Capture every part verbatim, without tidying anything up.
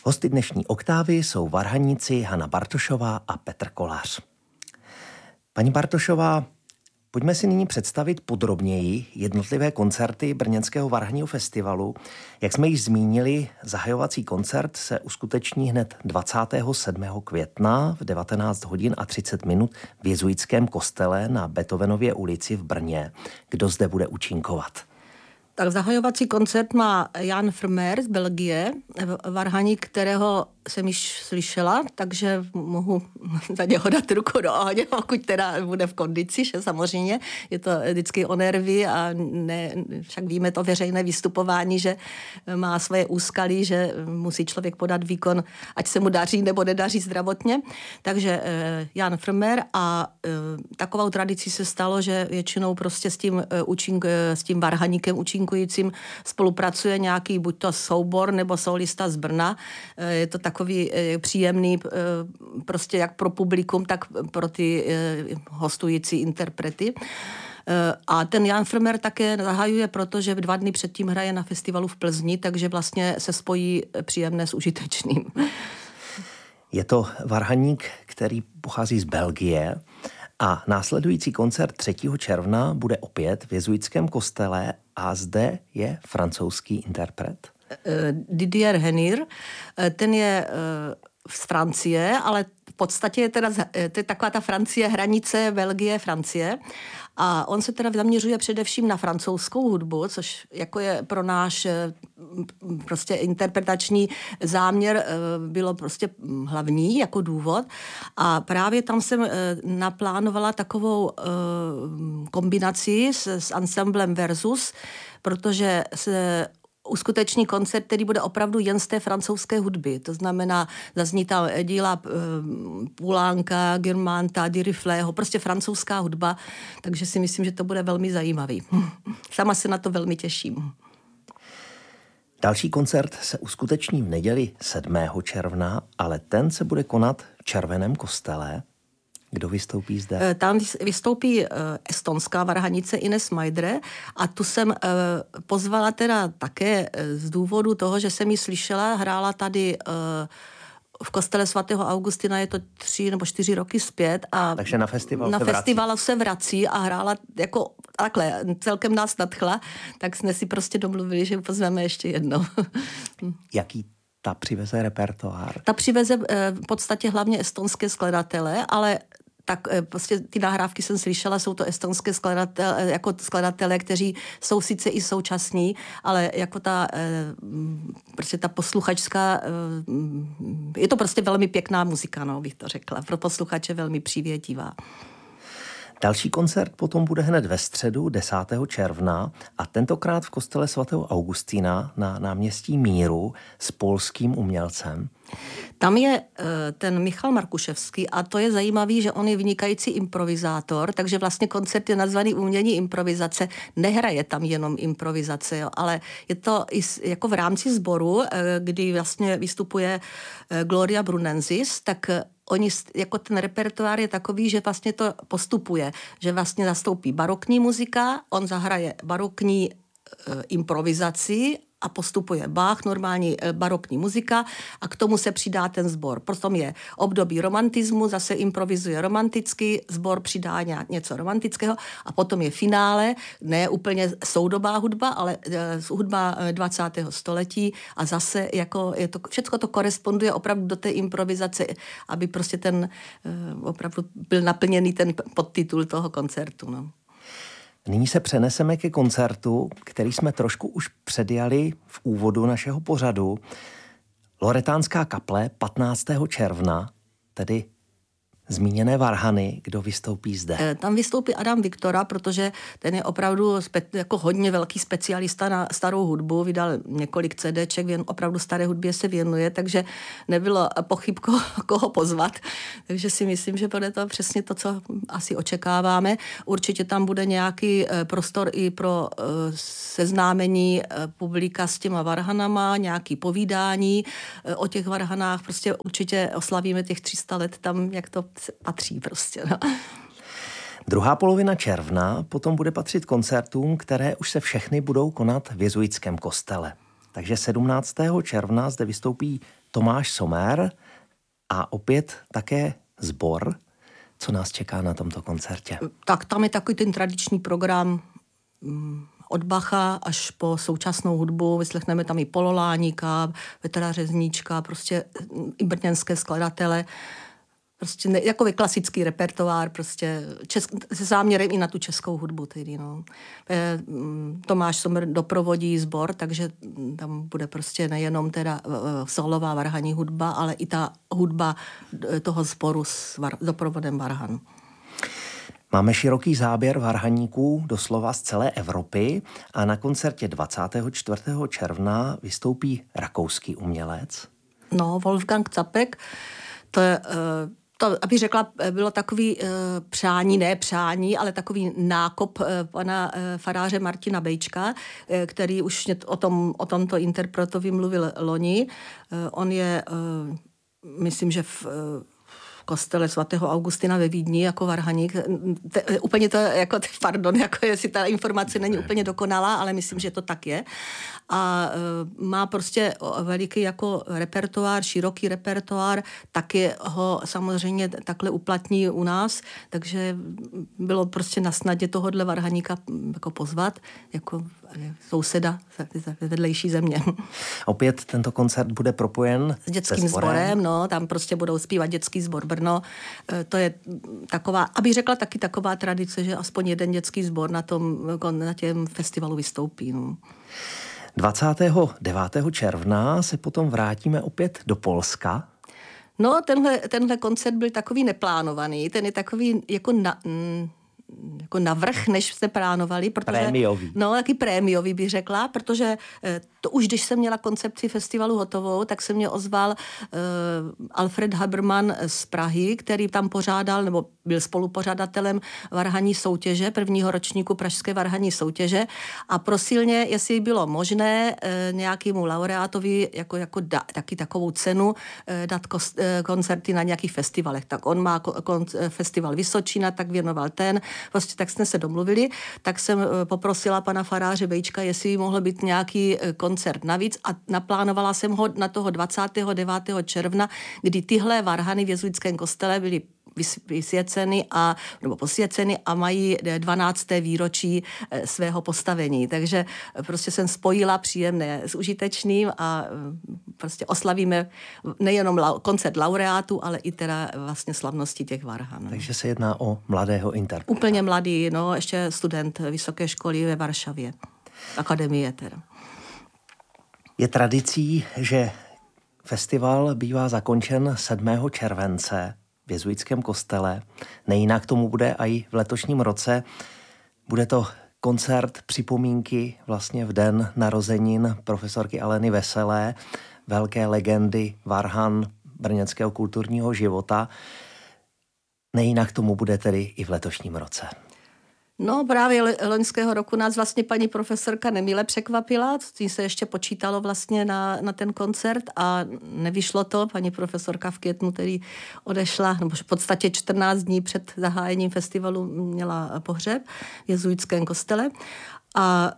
Hosty dnešní Oktávy jsou varhaníci Hana Bartošová a Petr Kolář. Paní Bartošová, pojďme si nyní představit podrobněji jednotlivé koncerty Brněnského varhanního festivalu. Jak jsme již zmínili, zahajovací koncert se uskuteční hned dvacátého sedmého května v devatenáct hodin a třicet minut v jezuitském kostele na Beethovenově ulici v Brně. Kdo zde bude účinkovat? Tak zahajovací koncert má Jan Frmér z Belgie, varhaník, kterého jsem již slyšela, takže mohu za něho dát ruku do ohně, pokud teda bude v kondici, že samozřejmě je to vždycky o nervy a ne, však víme to veřejné vystupování, že má svoje úskalí, že musí člověk podat výkon, ať se mu daří nebo nedaří zdravotně. Takže Jan Frmér a takovou tradicí se stalo, že většinou prostě s tím, účink, s tím varhaníkem účinkujícím spolupracuje nějaký buď to soubor nebo solista z Brna. Je to tak takový příjemný prostě jak pro publikum, tak pro ty hostující interprety. A ten Jan Frmér také zahajuje, protože dva dny předtím hraje na festivalu v Plzni, takže vlastně se spojí příjemné s užitečným. Je to varhaník, který pochází z Belgie a následující koncert třetího června bude opět v jezuitském kostele a zde je francouzský interpret. Didier Henir, ten je z Francie, ale v podstatě je teda to je taková ta Francie, hranice Belgie, Francie. A on se teda zaměřuje především na francouzskou hudbu, což jako je pro náš prostě interpretační záměr bylo prostě hlavní jako důvod. A právě tam jsem naplánovala takovou kombinaci s, s ansemblem Versus, protože se uskuteční koncert, který bude opravdu jen z té francouzské hudby. To znamená, zazní tam díla Poulánka, Guirmanta, Dirichletho, prostě francouzská hudba, takže si myslím, že to bude velmi zajímavý. Sama se na to velmi těším. Další koncert se uskuteční v neděli sedmého června, ale ten se bude konat v Červeném kostele. Kdo vystoupí zde? Tam vystoupí estonská varhanice Ines Majdre a tu jsem pozvala teda také z důvodu toho, že jsem ji slyšela, hrála tady v kostele svatého Augustina, je to tři nebo čtyři roky zpět. A takže na festival na se festivalu vrací. se vrací a hrála jako takhle, celkem nás nadchla, tak jsme si prostě domluvili, že pozveme ještě jednou. Jaký ta přiveze repertoár? Ta přiveze v podstatě hlavně estonské skladatele, ale tak prostě ty nahrávky jsem slyšela, jsou to estonské skladatele, jako skladatelé, kteří jsou sice i současní, ale jako ta prostě ta posluchačská, je to prostě velmi pěkná muzika, no, bych to řekla. Pro posluchače velmi přívětivá. Další koncert potom bude hned ve středu desátého června a tentokrát v kostele svatého Augustína na náměstí Míru s polským umělcem. Tam je ten Michal Markuševský a to je zajímavý, že on je vynikající improvizátor, takže vlastně koncert je nazvaný Umění improvizace. Nehraje tam jenom improvizace, jo, ale je to i jako v rámci sboru, kdy vlastně vystupuje Gloria Brunensis, tak oni, jako ten repertoár je takový, že vlastně to postupuje, že vlastně zastoupí barokní muzika, on zahraje barokní e, improvizaci a postupuje Bach, normální barokní muzika a k tomu se přidá ten sbor. Potom je období romantismu, zase improvizuje romanticky, sbor přidá něco romantického a potom je finále, ne úplně soudobá hudba, ale hudba dvacátého století a zase jako je to, všechno to koresponduje opravdu do té improvizace, aby prostě ten opravdu byl naplněný ten podtitul toho koncertu, no. Nyní se přeneseme ke koncertu, který jsme trošku už předjali v úvodu našeho pořadu. Loretánská kaple patnáctého června, tedy zmíněné varhany, kdo vystoupí zde? Tam vystoupí Adam Viktora, protože ten je opravdu spe, jako hodně velký specialista na starou hudbu, vydal několik CDček, věn, opravdu staré hudbě se věnuje, takže nebylo pochyb, koho, koho pozvat. Takže si myslím, že bude to přesně to, co asi očekáváme. Určitě tam bude nějaký prostor i pro seznámení publika s těma varhanama, nějaký povídání o těch varhanách, prostě určitě oslavíme těch tři sta let tam, jak to patří prostě. No. Druhá polovina června potom bude patřit koncertům, které už se všechny budou konat v jezuitském kostele. Takže sedmnáctého června zde vystoupí Tomáš Sommer a opět také sbor. Co nás čeká na tomto koncertě? Tak tam je takový ten tradiční program od Bacha až po současnou hudbu. Vyslechneme tam i Pololáníka, Petra Řezníčka, prostě i brněnské skladatele. Prostě ne, jako klasický repertoár, prostě česk, se záměrem i na tu českou hudbu tedy, no. E, Tomáš Sommer doprovodí sbor, takže tam bude prostě nejenom teda solová varhanní hudba, ale i ta hudba toho sboru s var, doprovodem varhan. Máme široký záběr varhaníků doslova z celé Evropy a na koncertě dvacátého čtvrtého června vystoupí rakouský umělec. No, Wolfgang Capek, to je... To, abych řekla, bylo takový e, přání, ne přání, ale takový nákop e, pana e, faráře Martina Bejčka, e, který už o, tom, o tomto interpretovi mluvil loni. E, on je, e, myslím, že v... E, kostele svatého Augustina ve Vídni jako varhaník. Te, úplně to, jako, pardon, jako jestli ta informace není úplně dokonalá, ale myslím, že to tak je. A e, má prostě veliký jako repertoár, široký repertoár, taky ho samozřejmě takhle uplatní u nás, takže bylo prostě na snadě tohohle varhaníka jako pozvat, jako souseda z vedlejší země. Opět tento koncert bude propojen s dětským sborem, no, tam prostě budou zpívat dětský sbor Brno. E, to je taková, abych řekla taky taková tradice, že aspoň jeden dětský sbor na tom, na těm festivalu vystoupí, no. dvacátého devátého června se potom vrátíme opět do Polska. No, tenhle, tenhle koncert byl takový neplánovaný, ten je takový jako na... Mm, jako navrch, než jste plánovali. Protože, prémiový. No, taky prémiový bych řekla, protože to už, když jsem měla koncepci festivalu hotovou, tak se mě ozval uh, Alfred Habermann z Prahy, který tam pořádal, nebo byl spolupořadatelem varhaní soutěže, prvního ročníku pražské varhaní soutěže a prosil mě, jestli bylo možné uh, nějakému laureátovi jako, jako da, taky takovou cenu uh, dát kost, uh, koncerty na nějakých festivalech. Tak on má kon, festival Vysočina, tak věnoval ten. Prostě tak jsme se domluvili, tak jsem poprosila pana faráře Bejčka, jestli mohl být nějaký koncert navíc a naplánovala jsem ho na toho dvacátého devátého června, kdy tyhle varhany v jezuitském kostele byly vysvěceny a, nebo posvěceny a mají dvanácté výročí svého postavení. Takže prostě jsem spojila příjemné s užitečným a prostě oslavíme nejenom koncert laureátů, ale i teda vlastně slavnosti těch varhan. Takže se jedná o mladého interpreta. Úplně mladý, no, ještě student vysoké školy ve Varšavě. Akademie teda. Je tradicí, že festival bývá zakončen sedmého července v jezuitském kostele. Nejinak tomu bude i v letošním roce. Bude to koncert připomínky vlastně v den narozenin profesorky Aleny Veselé, velké legendy varhan brněnského kulturního života. Nejinak tomu bude tedy i v letošním roce. No právě loňského roku nás vlastně paní profesorka nemile překvapila, s tím se ještě počítalo vlastně na, na ten koncert a nevyšlo to. Paní profesorka v květnu tedy odešla, nebo v podstatě čtrnáct dní před zahájením festivalu měla pohřeb v jezuitském kostele a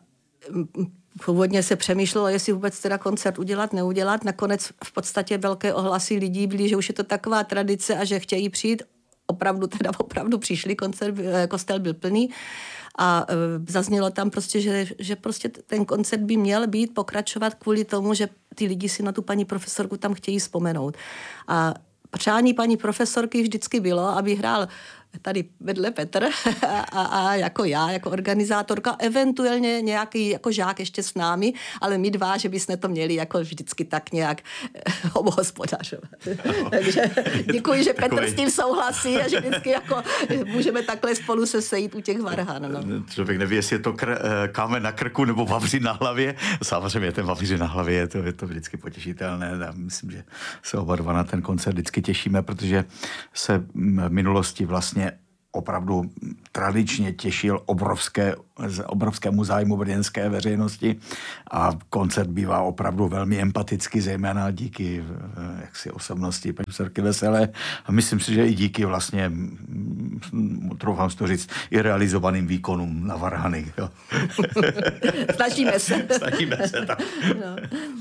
původně se přemýšlelo, jestli vůbec teda koncert udělat, neudělat. Nakonec v podstatě velké ohlasy lidí byly, že už je to taková tradice a že chtějí přijít. Opravdu teda opravdu přišli, koncert, kostel byl plný a e, zaznělo tam prostě, že, že prostě ten koncert by měl být, pokračovat kvůli tomu, že ty lidi si na tu paní profesorku tam chtějí vzpomenout. A přání paní profesorky vždycky bylo, aby hrál tady vedle Petr a, a jako já, jako organizátorka, eventuálně nějaký jako žák ještě s námi, ale my dva, že bychom to měli jako vždycky tak nějak obhospodařovat. Takže děkuji, že Petr s tím souhlasí a že vždycky jako můžeme takhle spolu se sejít u těch varhan. No. Člověk neví, jestli je to kr- kámen na krku nebo vavři na hlavě. Samozřejmě ten vavři na hlavě je to, je to vždycky potěšitelné. Já myslím, že se oba dva na ten koncert vždycky těšíme, protože se v minulosti vlastně opravdu tradičně těšil obrovské, obrovskému zájmu brněnské veřejnosti a koncert bývá opravdu velmi empatický, zejména díky jaksi osobnosti paní profesorky Veselé a myslím si, že i díky vlastně, troufám si to říct, i realizovaným výkonům na varhany. Snažíme se. Snažíme se, tak. No.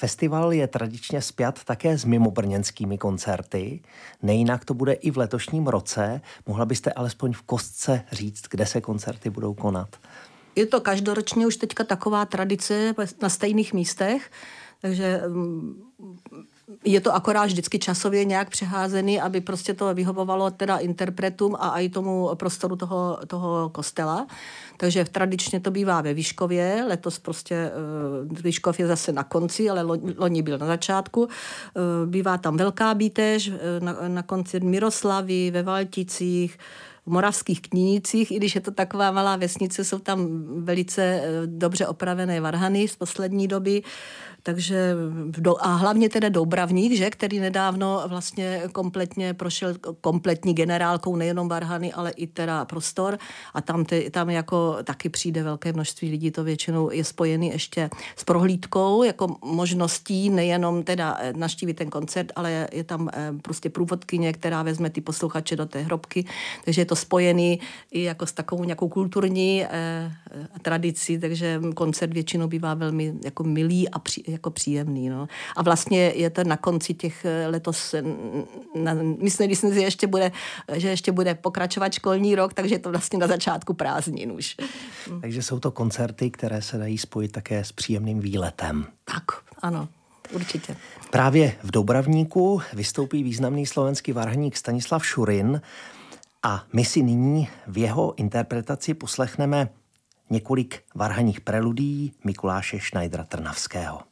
Festival je tradičně spjat také s mimobrněnskými koncerty. Nejinak to bude i v letošním roce. Mohla byste alespoň v kostce říct, kde se koncerty budou konat? Je to každoročně už teďka taková tradice na stejných místech, takže je to akorát vždycky časově nějak přeházený, aby prostě to vyhovovalo teda interpretům a i tomu prostoru toho, toho kostela. Takže tradičně to bývá ve Vyškově, letos prostě Vyškov je zase na konci, ale loni byl na začátku. Bývá tam Velká Bítež, na, na konci Miroslavy, ve Valticích, v Moravských Knínicích, i když je to taková malá vesnice, jsou tam velice dobře opravené varhany z poslední doby. Takže a hlavně teda Doubravník, že, který nedávno vlastně kompletně prošel kompletní generálkou nejenom varhany, ale i teda prostor a tam, te, tam jako taky přijde velké množství lidí, to většinou je spojený ještě s prohlídkou, jako možností nejenom teda navštívit ten koncert, ale je tam prostě průvodkyně, která vezme ty posluchače do té hrobky, takže je to spojený i jako s takovou nějakou kulturní eh, tradicí, takže koncert většinou bývá velmi jako milý a při, jako příjemný. No. A vlastně je to na konci těch letos, na, myslím, myslím, že ještě bude, že ještě bude pokračovat školní rok, takže je to vlastně na začátku prázdnin už. Takže jsou to koncerty, které se dají spojit také s příjemným výletem. Tak, ano, určitě. Právě v Doubravníku vystoupí významný slovenský varhaník Stanislav Šurin a my si nyní v jeho interpretaci poslechneme několik varhaních preludií Mikuláše Schneidera Trnavského.